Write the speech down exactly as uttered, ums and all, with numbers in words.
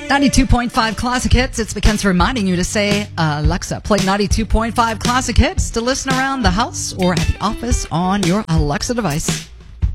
ninety-two point five Classic Hits. It's Mackenzie reminding you to say, uh, Alexa, play ninety-two point five Classic Hits to listen around the house or at the office on your Alexa device.